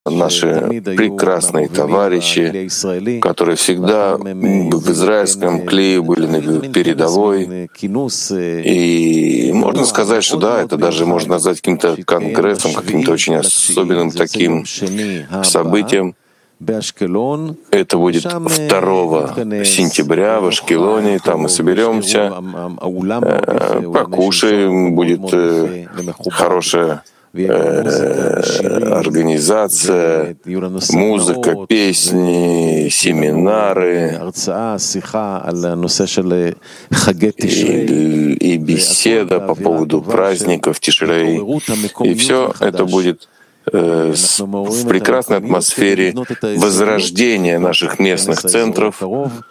наши прекрасные товарищи, которые всегда в израильском клее были на передовой. И можно сказать, что да, это даже можно назвать каким-то конгрессом, каким-то очень особенным таким событием. Это будет 2 сентября в Ашкелоне, там мы соберемся, покушаем, будет хорошая организация, музыка, песни, семинары и беседа по поводу праздников Тишрей. И все это будет в прекрасной атмосфере возрождения наших местных центров.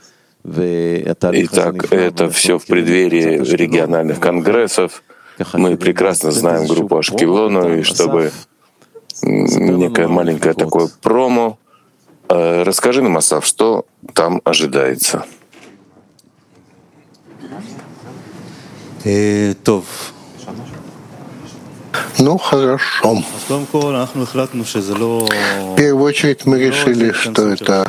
Итак, это все в преддверии региональных конгрессов. Мы прекрасно знаем группу Ашкелону, и чтобы некое маленькое такое промо, расскажи нам, Асав, что там ожидается. Ну, хорошо. В первую очередь мы решили, что это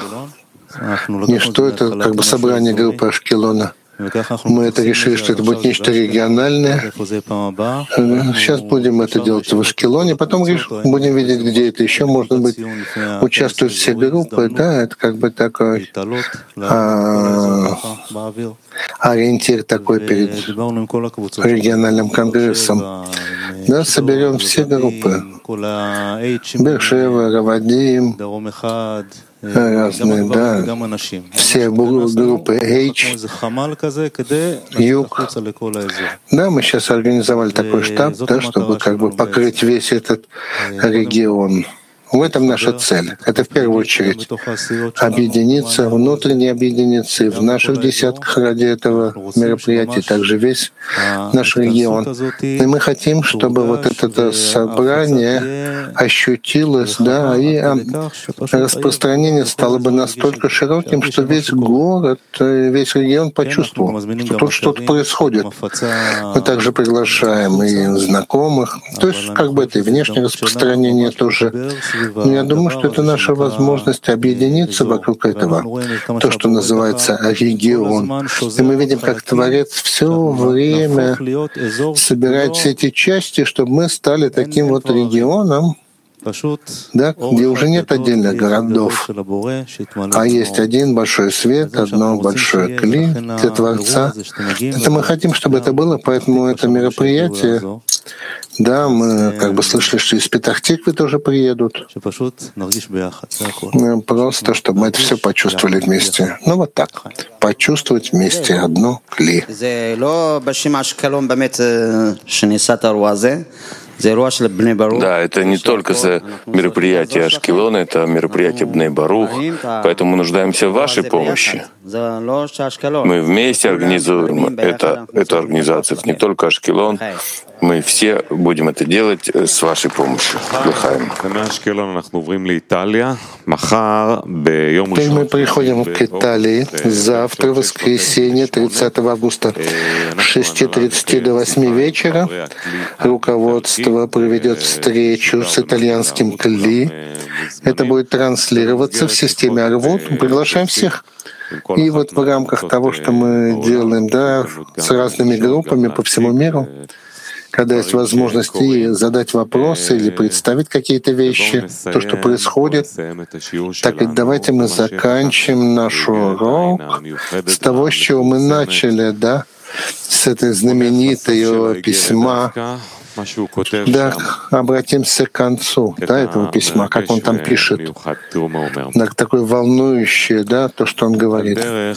как бы собрание группы Ашкелона. Мы это решили, что это будет нечто региональное. Сейчас будем это делать в Ашкелоне, потом будем видеть, где это еще может быть. Участвуют все группы, да, это как бы такой ориентир такой перед региональным конгрессом. Да, соберем все группы. Бершева, Равадим, разные, да, все группы H, Юг. Да, мы сейчас организовали такой штаб, да, чтобы как бы покрыть весь этот регион. В этом наша цель. Это в первую очередь объединиться, внутренне объединиться и в наших десятках ради этого мероприятия, также весь наш регион. И мы хотим, чтобы вот это собрание ощутилось, да, и распространение стало бы настолько широким, что весь город, весь регион почувствовал, что тут что-то происходит. Мы также приглашаем и знакомых, то есть как бы это и внешнее распространение тоже. Но я думаю, что это наша возможность объединиться вокруг этого, то, что называется регион. И мы видим, как Творец все время собирает все эти части, чтобы мы стали таким вот регионом, да, где уже нет отдельных городов, а есть один большой свет, одно большое кли для Творца. Это мы хотим, чтобы это было, поэтому это мероприятие, да, мы как бы слышали, что из Петах-Тиквы тоже приедут. Просто, чтобы мы это все почувствовали вместе. Ну вот так, почувствовать вместе одно кли. Да, это не только за мероприятие Ашкелона, это мероприятие Бней Барух, поэтому мы нуждаемся в вашей помощи. Мы вместе организуем эту организацию, это не только Ашкелон, мы все будем это делать с вашей помощью. Лехаим. Теперь мы приходим к Италии. Завтра, воскресенье, 30 августа, с 6:30 до 8 вечера. Руководство проведет встречу с итальянским Кли. Это будет транслироваться в системе Арвот. Мы приглашаем всех. И вот в рамках того, что мы делаем, да, с разными группами по всему миру, когда есть возможность и задать вопросы или представить какие-то вещи, то, что происходит. Так и давайте мы заканчиваем наш урок с того, с чего мы начали, да, с этой знаменитого письма. Да, обратимся к концу, да, этого письма, как он там пишет. Да, такое волнующее, да, то, что он говорит.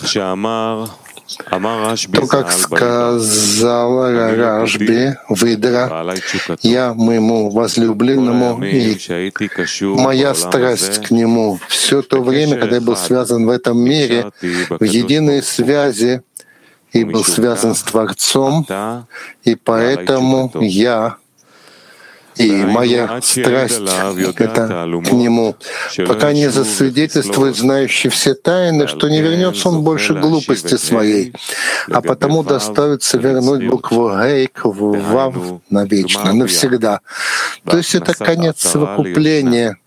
То, как сказал Рашби Видра, я моему возлюбленному и моя страсть к нему все то время, когда я был связан в этом мире, в единой связи, и был связан с Творцом, и поэтому я и моя страсть это к Нему, пока не засвидетельствует знающий все тайны, что не вернется он больше глупости своей, а потому доставится вернуть букву «Гей» к «Вав» навечно, навсегда. То есть это конец совокупления